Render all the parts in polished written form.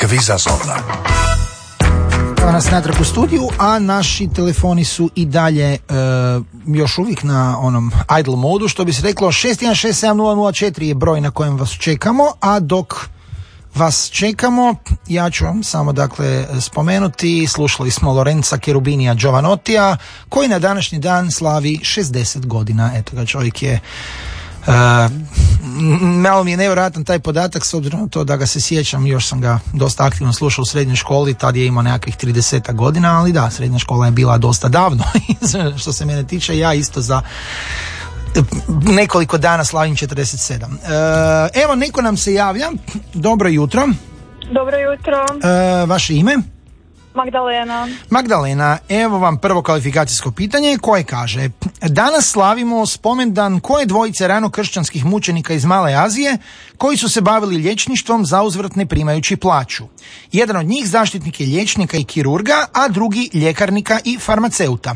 Kvizazona. Evo nas natrag u studiju, a naši telefoni su i dalje još uvijek na onom idle modu, što bi se reklo. 61670004 je broj na kojem vas čekamo, a dok vas čekamo, ja ću vam samo spomenuti, slušali smo Lorenza Cherubinija Giovanottija, koji na današnji dan slavi 60 godina. Eto ga, čovjek je malo mi je nevjerojatan taj podatak, s obzirom na to da ga se sjećam, još sam ga dosta aktivno slušao u srednjoj školi, tad je imao nekakvih 30 godina, ali da, srednja škola je bila dosta davno. Što se mene tiče, ja isto za nekoliko dana slavim 47. Evo, neko nam se javlja. Dobro jutro. Dobro jutro. Vaše ime? Magdalena, evo vam prvo kvalifikacijsko pitanje koje kaže: danas slavimo spomendan koje dvojice ranokršćanskih mučenika iz Male Azije koji su se bavili liječništvom zauzvrat ne primajući plaću. Jedan od njih zaštitnik je liječnika i kirurga, a drugi ljekarnika i farmaceuta.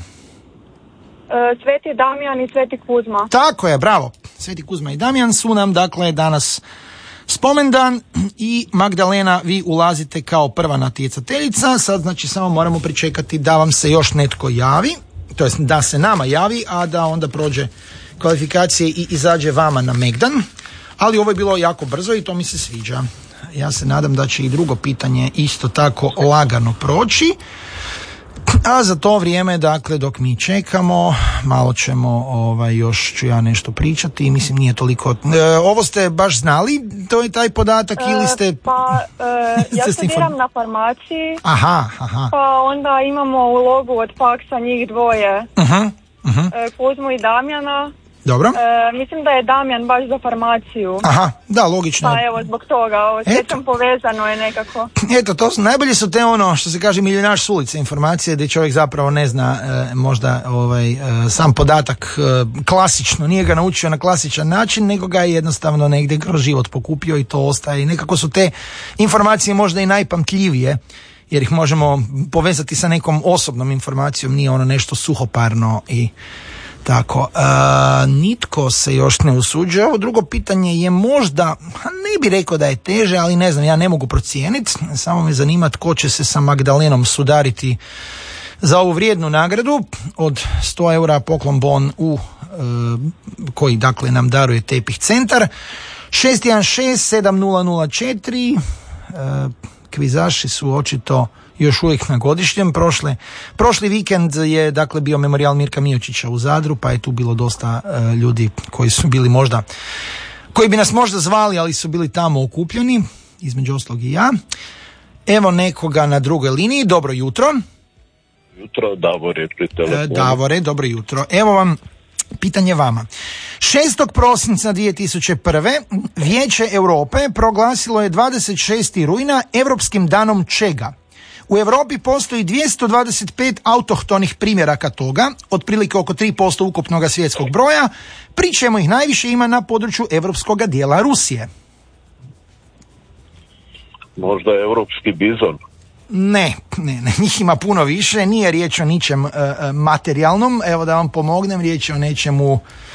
Sveti Damjan i Sveti Kuzma. Tako je, bravo. Sveti Kuzma i Damjan su nam danas spomendan i Magdalena, vi ulazite kao prva natjecateljica. Sad znači samo moramo pričekati da vam se još netko javi, to jest da se nama javi, a da onda prođe kvalifikacije i izađe vama na Megdan. Ali ovo je bilo jako brzo i to mi se sviđa. Ja se nadam da će i drugo pitanje isto tako lagano proći. A za to vrijeme, dok mi čekamo, malo ćemo, još ću ja nešto pričati, mislim nije toliko. Ovo ste baš znali, to je taj podatak ili ste... Ja studiram na farmaciji, aha. pa onda imamo ulogu od faksa njih dvoje, Kuzmu i Damjana. Dobro. Mislim da je Damjan baš za farmaciju. Aha, da, logično. Pa evo, zbog toga, sve sam povezano je nekako. Eto, najbolje su te što se kaže milionaš s ulice informacije, gdje čovjek zapravo ne zna možda sam podatak klasično, nije ga naučio na klasičan način, nego ga je jednostavno negdje kroz život pokupio i to ostaje. I nekako su te informacije možda i najpamtljivije, jer ih možemo povezati sa nekom osobnom informacijom, nije ono nešto suhoparno i tako. Nitko se još ne usuđuje. Ovo drugo pitanje je možda, ne bi rekao da je teže, ali ne znam, ja ne mogu procijeniti. Samo me zanima tko će se sa Magdalenom sudariti za ovu vrijednu nagradu od 100 eura poklon bon koji nam daruje Tepih centar. 61670004. Kvizaši su očito još uvijek na godišnjem. Prošli vikend je bio memorijal Mirka Miočića u Zadru, pa je tu bilo dosta ljudi koji su bili možda, koji bi nas možda zvali, ali su bili tamo okupljeni, između ostalog i ja. Evo nekoga na drugoj liniji. Dobro jutro. Jutro, Davore pri telefonu. Davore, dobro jutro. Evo vam pitanje vama. 6. prosinca 2001. Vijeće Europe proglasilo je 26. rujna Europskim danom čega? U Europi postoji 225 autohtonih primjeraka toga, otprilike oko 3% ukupnog svjetskog broja, pri čemu ih najviše ima na području europskog dijela Rusije. Možda je europski bizon? Ne, njih ima puno više, nije riječ o ničem materijalnom, evo da vam pomognem, riječ je o nečemu,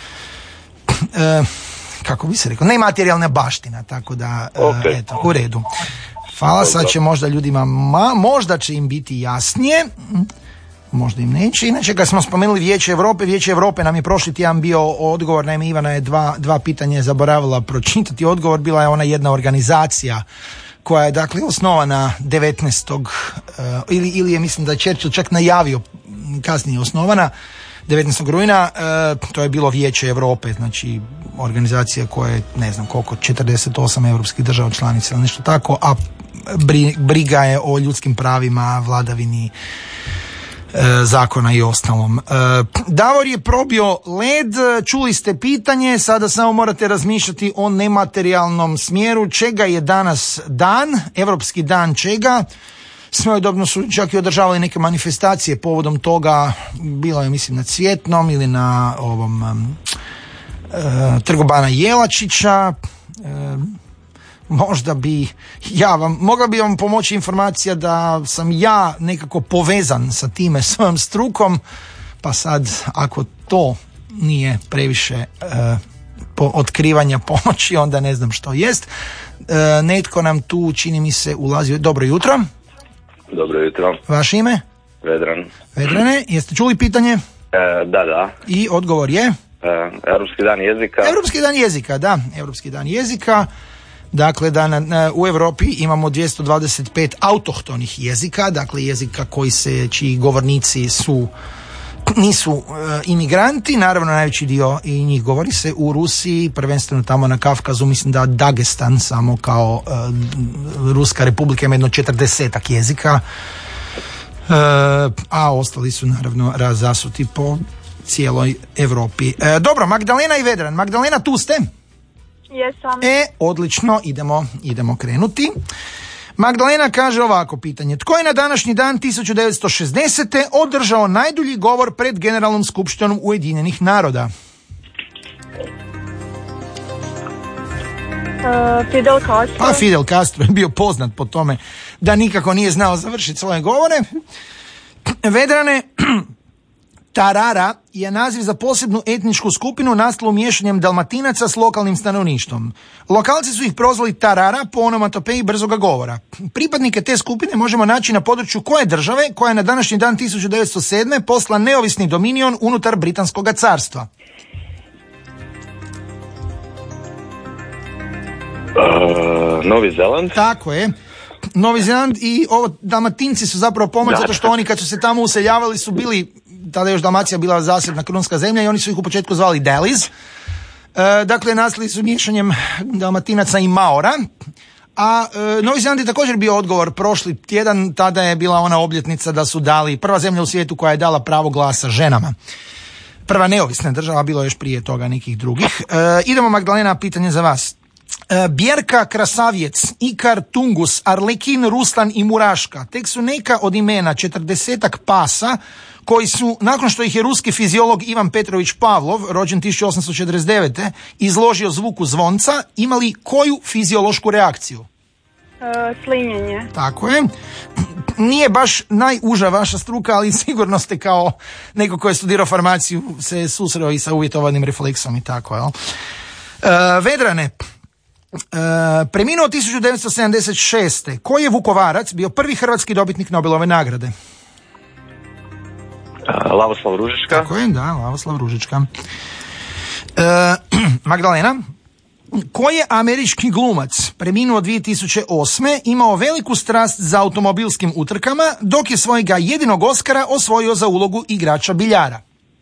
kako bi se rekao, nematerijalna baština, tako da, eto, u redu. Hvala, sad će možda ljudima, možda će im biti jasnije, možda im neće. Inače, kad smo spomenuli Vijeće Europe nam je prošli tjedan bio odgovor, naime Ivana je dva pitanja zaboravila pročitati. Odgovor bila je ona jedna organizacija koja je osnovana 19. ili je, mislim da je Churchill čak najavio, kasnije osnovana 19. rujna, to je bilo Vijeće Europe, znači organizacija koja je, ne znam koliko, 48 europskih država članica ili nešto tako, a briga je o ljudskim pravima, vladavini zakona i ostalom. Davor je probio led, čuli ste pitanje, sada samo morate razmišljati o nematerijalnom smjeru. Čega je danas dan? Europski dan čega? Svojedobno su čak i održavali neke manifestacije povodom toga, bilo je mislim na Cvjetnom ili na ovom Trgu bana Jelačića. Mogla bi vam pomoći informacija da sam ja nekako povezan sa time svojom strukom, pa sad ako to nije previše otkrivanja pomoći, onda ne znam što jest. Netko nam tu, čini mi se, ulazi. Dobro jutro. Dobro jutro. Vaše ime? Vedran. Vedrane, jeste čuli pitanje? Da. I odgovor je? Europski dan jezika. Europski dan jezika, da. Europski dan jezika. Dakle, da u Europi imamo 225 autohtonih jezika, dakle jezika čiji govornici nisu imigranti, naravno najveći dio i njih govori se u Rusiji, prvenstveno tamo na Kavkazu, mislim da Dagestan samo kao Ruska republika ima jedno 40 jezika, a ostali su naravno razasuti po cijeloj Europi. Dobro, Magdalena i Vedran. Magdalena, tu ste? Jesam. Odlično, idemo krenuti. Magdalena kaže ovako pitanje. Tko je na današnji dan 1960. održao najdulji govor pred Generalnom skupštinom Ujedinjenih naroda? Fidel Castro. Fidel Castro je bio poznat po tome da nikako nije znao završiti svoje govore. Vedrane, Tarara je naziv za posebnu etničku skupinu nastalu miješanjem Dalmatinaca s lokalnim stanovništvom. Lokalci su ih prozvali Tarara po onomatopeji brzoga govora. Pripadnike te skupine možemo naći na području koje države, koja je na današnji dan 1907. postala neovisni dominion unutar Britanskog carstva? Novi Zeland. Tako je. Novi Zeland i Dalmatinci su zapravo pomoć, zato što oni kad su se tamo useljavali su bili, tada još Dalmacija bila zasebna krunska zemlja i oni su ih u početku zvali Dalis. Dakle, nastali su miješanjem Dalmatinaca i Maora. A Novi Zeland je također bio odgovor prošli tjedan, tada je bila ona obljetnica da su dali, prva zemlja u svijetu koja je dala pravo glasa ženama. Prva neovisna država, bilo je još prije toga nekih drugih. Idemo, Magdalena, pitanje za vas. Bjerka, Krasavjec, Ikar, Tungus, Arlekin, Ruslan i Muraška tek su neka od imena 40-ak pasa koji su, nakon što ih je ruski fiziolog Ivan Petrović Pavlov, rođen 1849. izložio zvuku zvonca, imali koju fiziološku reakciju? Slinjenje. Tako je. Nije baš najuža vaša struka, ali sigurno ste kao neko ko je studirao farmaciju se susreo i sa uvjetovanim refleksom i tako, jel? Vedrane, preminuo 1976. Koji je Vukovarac bio prvi hrvatski dobitnik Nobelove nagrade? Lavoslav Ružička. Tako je, da, Lavoslav Ružička. Magdalena, koji je američki glumac preminuo 2008. imao veliku strast za automobilskim utrkama, dok je svojega jedinog Oscara osvojio za ulogu igrača biljara?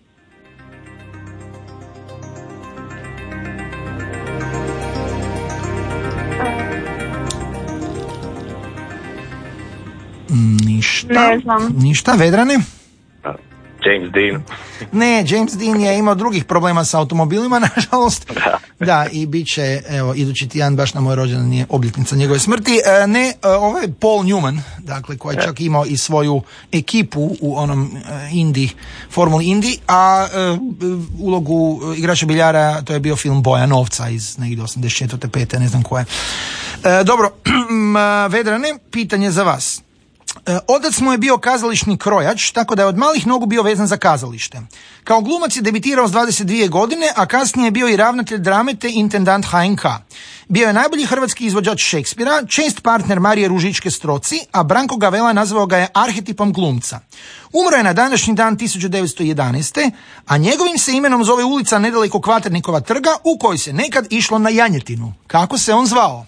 Ništa. Ne znam. Ništa, Vedrane? James Dean. Ne, James Dean je imao drugih problema sa automobilima, nažalost. Da, i bit će, evo, idući tjedan baš na moj rođendan je obljetnica njegove smrti. Ovo je Paul Newman, dakle, koji je čak imao i svoju ekipu u onom Formuli Indy, a ulogu igrača biljara, to je bio film Boja novca iz negdje 84. 5. ne znam koje. Dobro, Vedrane, pitanje za vas. Otac mu je bio kazališni krojač, tako da je od malih nogu bio vezan za kazalište. Kao glumac je debitirao s 22 godine, a kasnije je bio i ravnatelj drame te intendant HNK. Bio je najbolji hrvatski izvođač Šekspira, čest partner Marije Ružičke Stroci, a Branko Gavela nazvao ga je arhetipom glumca. Umro je na današnji dan 1911. a njegovim se imenom zove ulica nedaleko Kvaternikova trga u kojoj se nekad išlo na janjetinu. Kako se on zvao?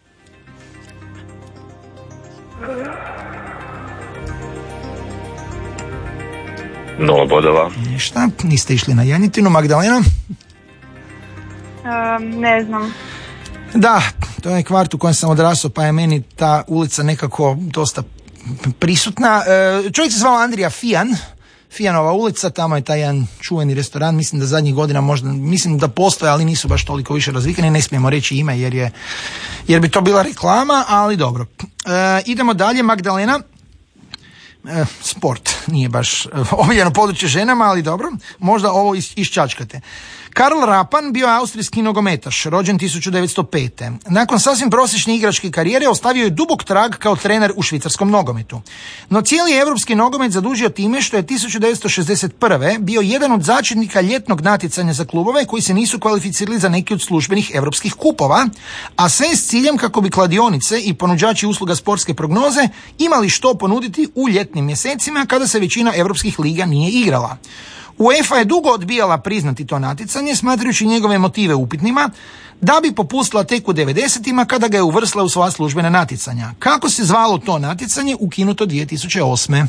Nula bodova. Ništa, niste išli na janjetinu. Magdalena? Ne znam. Da, to je kvart u kojem sam odrasao, pa je meni ta ulica nekako dosta prisutna. Čovjek se zvao Andrija Fijan, Fijanova ulica, tamo je taj jedan čuveni restoran, mislim da zadnjih godina mislim da postoje, ali nisu baš toliko više razvikani, ne smijemo reći ime jer bi to bila reklama, ali dobro. Idemo dalje, Magdalena. Sport nije baš omiljeno područje ženama, ali dobro, možda ovo iščačkate. Karl Rapan bio je austrijski nogometaš, rođen 1905. Nakon sasvim prosječne igračke karijere ostavio je dubok trag kao trener u švicarskom nogometu. No cijeli europski nogomet zadužio time što je 1961. bio jedan od začetnika ljetnog natjecanja za klubove koji se nisu kvalificirali za neki od službenih europskih kupova, a sve s ciljem kako bi kladionice i ponuđači usluga sportske prognoze imali što ponuditi u ljetnim mjesecima kada se većina europskih liga nije igrala. UEFA je dugo odbijala priznati to natjecanje, smatrajući njegove motive upitnima, da bi popustila tek u 90-ima kada ga je uvrstila u sva službena natjecanja. Kako se zvalo to natjecanje, ukinuto 2008.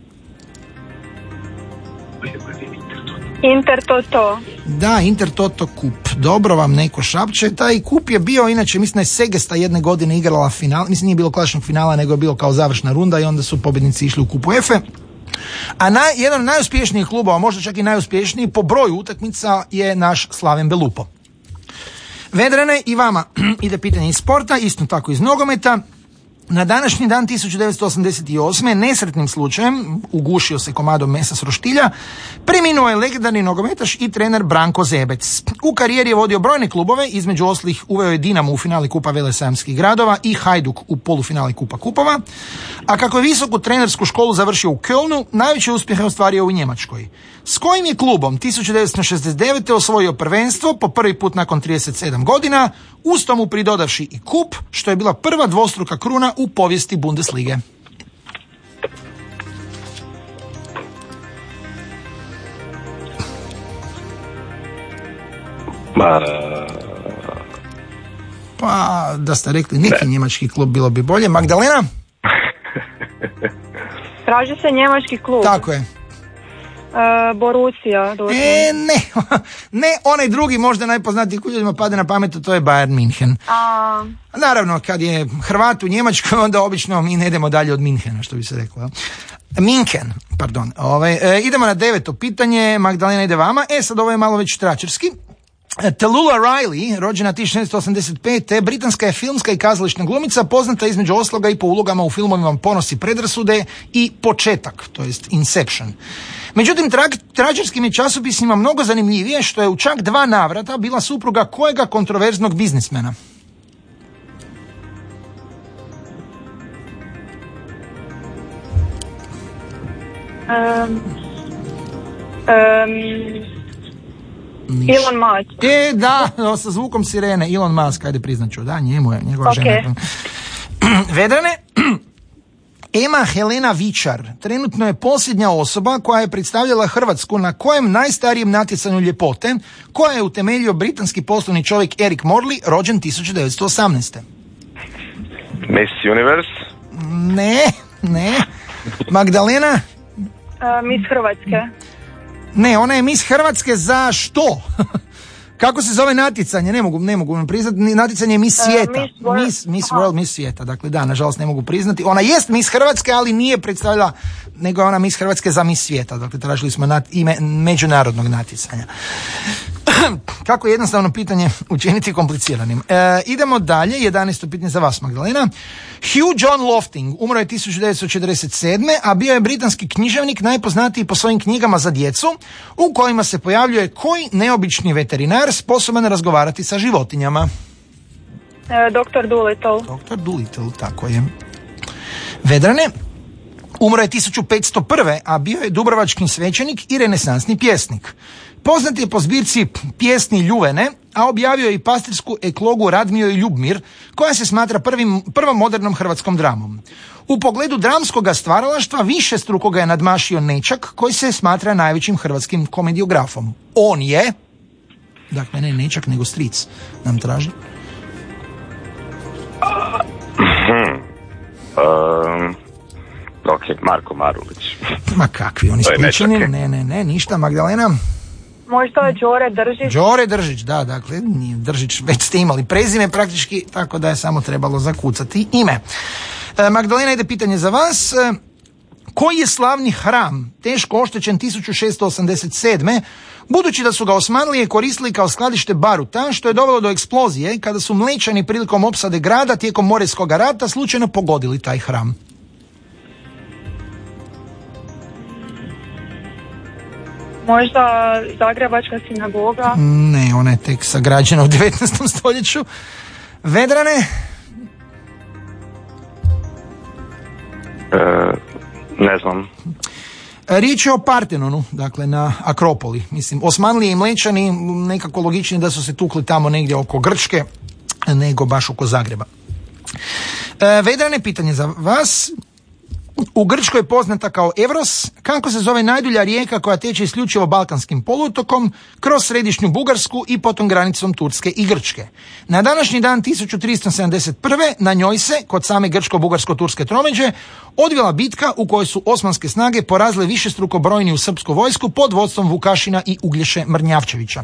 Intertoto. Da, Intertoto kup. Dobro vam neko šapće. Taj kup je bio, inače, mislim da je Segesta jedne godine igrala final. Mislim, nije bilo klasičnog finala, nego je bilo kao završna runda i onda su pobjednici išli u kupu UEFA. A jedan od najuspješnijih klubova, možda čak i najuspješniji po broju utakmica, je naš Slaven Belupo. Vedrane, i vama ide pitanje iz sporta, isto tako iz nogometa. Na današnji dan 1988. nesretnim slučajem, ugušio se komadom mesa s roštilja, preminuo je legendarni nogometaš i trener Branko Zebec. U karijeri je vodio brojne klubove, između ostalih uveo je Dinamo u finali Kupa Velesajamskih gradova i Hajduk u polufinali Kupa Kupova, a kako je visoku trenersku školu završio u Kölnu, najveće uspjehe ostvario u Njemačkoj. S kojim je klubom 1969. osvojio prvenstvo po prvi put nakon 37 godina, uz tomu pridodavši i kup, što je bila prva dvostruka kruna u povijesti Bundeslige. Pa, da ste rekli neki njemački klub, bilo bi bolje. Magdalena? Traži se njemački klub. Tako je. Borussia. Ne, onaj drugi, možda najpoznatiji koji ljudima pada na pamet, to je Bayern München. Naravno, kad je Hrvat u Njemačkoj, onda obično mi ne idemo dalje od Münchena, što bi se reklo. München, pardon. Idemo na 9. pitanje, Magdalena ide vama. Sad ovo je malo već tračarski. Tallulah Riley, rođena 1985. britanska je filmska i kazališna glumica, poznata između ostaloga i po ulogama u filmovima Ponos i predrasude i Početak, to jest Inception. Međutim, tračarskim je časopisima mnogo zanimljivije što je u čak 2 navrata bila supruga kojega kontroverznog biznismena. Elon Musk. Da, sa zvukom sirene. Elon Musk, ajde priznaću. Da, njemu je, njegova žena. Vedrane, Ema Helena Vičar trenutno je posljednja osoba koja je predstavljala Hrvatsku na kojem najstarijem natjecanju ljepote, koja je utemeljio britanski poslovni čovjek Eric Morley, rođen 1918. Miss Universe? Ne. Magdalena? Miss Hrvatske. Ne, ona je Miss Hrvatske za što? Kako se zove natjecanje? Ne mogu vam priznati. Natjecanje je Miss svijeta. Miss World, Miss svijeta. Dakle, da, nažalost ne mogu priznati. Ona jest Miss Hrvatske, ali nije predstavljala, nego je ona Miss Hrvatske za Miss svijeta. Dakle, tražili smo ime međunarodnog natjecanja. Kako je jednostavno pitanje učiniti kompliciranim. Idemo dalje, 11. pitanje za vas, Magdalena. Hugh John Lofting umro je 1947. a bio je britanski književnik najpoznatiji po svojim knjigama za djecu, u kojima se pojavljuje koji neobični veterinar sposoban razgovarati sa životinjama. Dr. Dolittle. Dr. Dolittle, tako je. Vedrane, umro je 1501. a bio je dubrovački svećenik i renesansni pjesnik. Poznat je po zbirci pjesni Ljuvene, a objavio je i pastirsku eklogu Radmio i Ljubmir, koja se smatra prvom modernom hrvatskom dramom. U pogledu dramskoga stvaralaštva višestruko ga je nadmašio Nečak, koji se smatra najvećim hrvatskim komediografom. On je, dakle ne Nečak, nego stric nam traži. Marko Marulić. Ma kakvi, oni spričani? Ne, ništa. Magdalena? Možda je Đore Držić. Đore Držić, da, dakle, nije Držić, već ste imali prezime praktički, tako da je samo trebalo zakucati ime. Magdalena, ide pitanje za vas. Koji je slavni hram teško oštećen 1687. budući da su ga Osmanlije koristili kao skladište baruta, što je dovelo do eksplozije kada su Mlečani prilikom opsade grada tijekom Morejskog rata slučajno pogodili taj hram? Možda Zagrebačka sinagoga? Ne, ona je tek sagrađena u 19. stoljeću. Vedrane? Ne znam. Riječ je o Partenonu, dakle na Akropoli. Mislim, Osmanlije i Mlečani nekako logičnije da su se tukli tamo negdje oko Grčke, nego baš oko Zagreba. Vedrane, pitanje za vas. U Grčkoj je poznata kao Evros. Kako se zove najdulja rijeka koja teče isključivo Balkanskim poluotokom, kroz središnju Bugarsku i potom granicom Turske i Grčke? Na današnji dan 1371. na njoj se, kod same grčko-bugarsko-turske tromeđe, odvila bitka u kojoj su osmanske snage porazile višestruko brojniju srpsku vojsku pod vodstvom Vukašina i Uglješe Mrnjavčevića.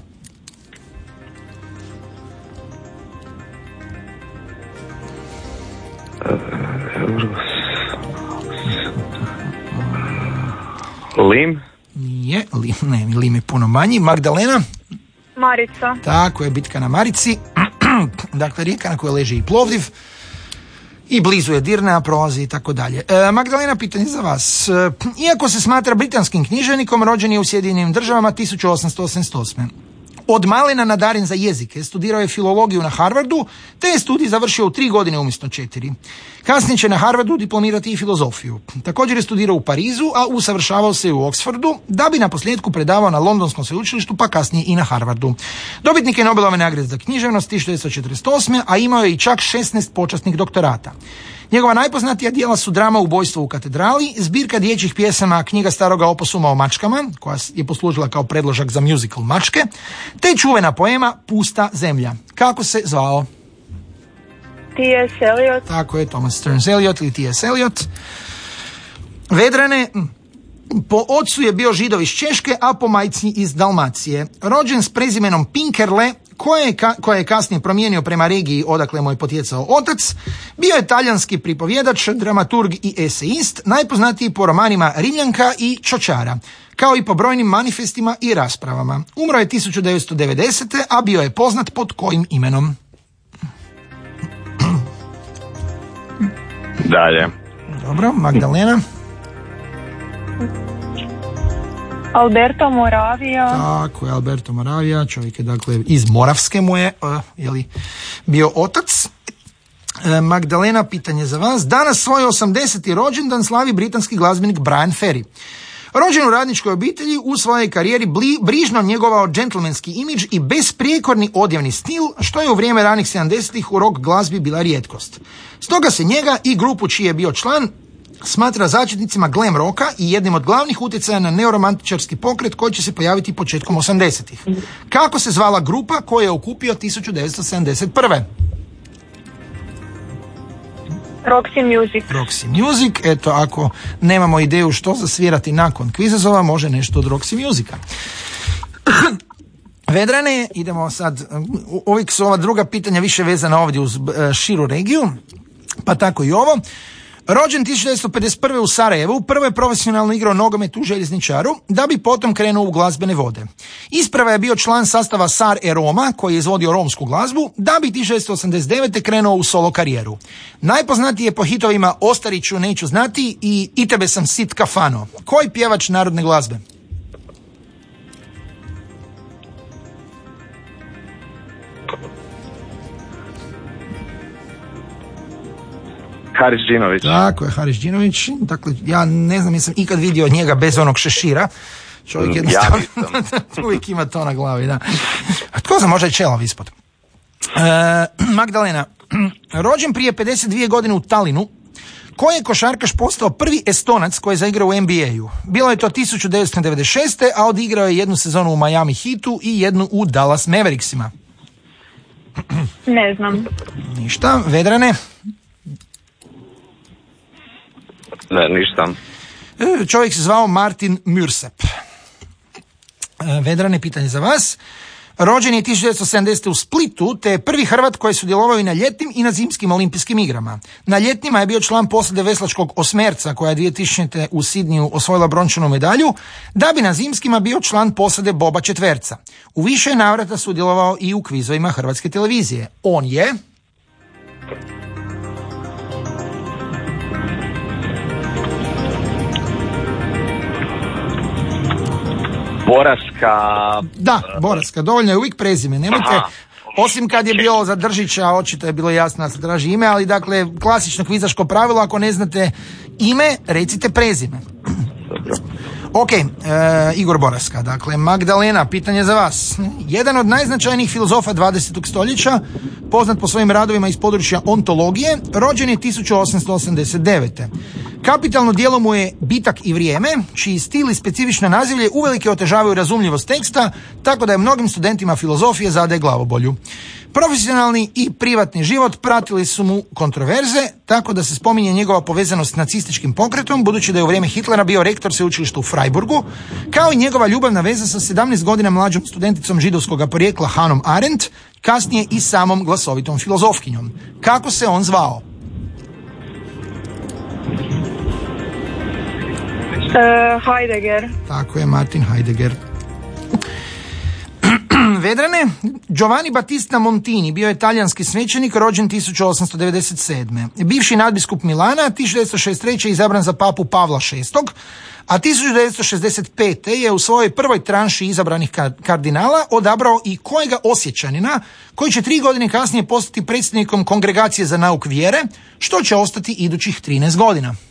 Lim? Nije, Lim je puno manji. Magdalena? Marica. Tako je, bitka na Marici. Dakle, rijeka na kojoj leži i Plovdiv. I blizu je Dirna, prolazi i tako dalje. Magdalena, pitanje za vas. Iako se smatra britanskim književnikom, rođen je u Sjedinjenim Državama 1888. Od malena nadaren za jezike, studirao je filologiju na Harvardu, te je studij završio u 3 godine umjesto 4. Kasnije će na Harvardu diplomirati i filozofiju. Također je studirao u Parizu, a usavršavao se u Oxfordu, da bi na posljedku predavao na Londonskom sveučilištu, pa kasnije i na Harvardu. Dobitnik je Nobelove nagrade za književnost 1948. a imao je i čak 16 počasnih doktorata. Njegova najpoznatija djela su drama Ubojstvo u katedrali, zbirka dječjih pjesama Knjiga staroga oposuma o mačkama, koja je poslužila kao predložak za musical Mačke, te čuvena poema Pusta zemlja. Kako se zvao? T.S. Eliot. Tako je, Thomas Stearns Eliot ili T.S. Eliot. Vedrane, po ocu je bio Židov iz Češke, a po majci iz Dalmacije. Rođen s prezimenom Pinkerle, koje je kasnije promijenio prema regiji odakle mu je potjecao otac, bio je talijanski pripovjedač, dramaturg i esejist, najpoznatiji po romanima Rimljanka i Čočara, kao i po brojnim manifestima i raspravama. Umro je 1990. a bio je poznat pod kojim imenom? Dalje. Dobro, Magdalena. Alberto Moravija. Tako je, Alberto Moravija, čovjek je dakle iz Moravske mu je bio otac. Magdalena, pitanje za vas. Danas svoj 80. rođendan slavi britanski glazbenik Brian Ferry. Rođen u radničkoj obitelji, u svojoj karijeri brižno njegovao džentlmenski imidž i besprijekorni odjevni stil, što je u vrijeme ranih 70-ih u rock glazbi bila rijetkost. Stoga se njega i grupu čiji je bio član smatra začetnicima glam roka i jednim od glavnih utjecaja na neoromantičarski pokret koji će se pojaviti početkom 80-ih. Kako se zvala grupa koju je okupio 1971. Roxy Music. Eto, ako nemamo ideju što zasvirati nakon kvizazova, može nešto od Roxy Musica. Vedrane, idemo sad, uvijek su ova druga pitanja više vezana ovdje uz širu regiju, pa tako i ovo. Rođen 1951. u Sarajevu, prvo je profesionalno igrao nogomet u Željezničaru, da bi potom krenuo u glazbene vode. Isprava je bio član sastava Sar e Roma, koji je izvodio romsku glazbu, da bi 1989. krenuo u solo karijeru. Najpoznatiji je po hitovima Ostariću neću znati i tebe sam sit kafano. Koji pjevač narodne glazbe? Haris Đinović. Tako je, Haris Đinović. Dakle, ja ne znam, jesam ikad vidio njega bez onog šešira. Čovjek jednostavno uvijek ima to na glavi, da. A tko zna, možda je čelav ispod. Magdalena, rođen prije 52 godine u Talinu, koji je košarkaš postao prvi Estonac koji je zaigrao u NBA-u. Bilo je to 1996. a odigrao je jednu sezonu u Miami Heatu i jednu u Dallas Mavericksima. Ne znam. Ništa. Vedrane? Ne, ništa. Čovjek se zvao Martin Mürsep. Vedrane, pitanje za vas. Rođen je 1970. u Splitu, te je prvi Hrvat koji je sudjelovao i na ljetnim i na zimskim olimpijskim igrama. Na ljetnima je bio član posade veslačkog osmerca, koja je 2000. u Sidniju osvojila brončanu medalju, da bi na zimskima bio član posade boba četverca. U više navrata sudjelovao i u kvizovima Hrvatske televizije. On je... Boraska. Da, Boraska, dovoljno je uvijek prezime, nemojte, osim kad je bilo za Držića, očito je bilo jasno da se traži ime, ali dakle, klasično kvizaško pravilo, ako ne znate ime, recite prezime. Dobro. Ok, Igor Boraska, dakle, Magdalena, pitanje za vas. Jedan od najznačajnijih filozofa 20. stoljeća, poznat po svojim radovima iz područja ontologije, rođen je 1889. Kapitalno djelo mu je Bitak i vrijeme, čiji stil i specifično nazivlje uvelike otežavaju razumljivost teksta, tako da je mnogim studentima filozofije zadaje glavobolju. Profesionalni i privatni život pratili su mu kontroverze, tako da se spominje njegova povezanost s nacističkim pokretom, budući da je u vrijeme Hitlera bio rektor sveučilišta u Freiburgu, kao i njegova ljubavna veza sa 17 godina mlađom studenticom židovskog porijekla Hanom Arendt, kasnije i samom glasovitom filozofkinjom. Kako se on zvao? Heidegger. Tako je, Martin Heidegger. Vedrane, Giovanni Battista Montini bio je talijanski svećenik rođen 1897. Bivši nadbiskup Milana, 1963. izabran za papu Pavla VI, a 1965. je u svojoj prvoj tranši izabranih kardinala odabrao i kojega Osječanina, koji će 3 godine kasnije postati predsjednikom Kongregacije za nauk vjere, što će ostati idućih 13 godina.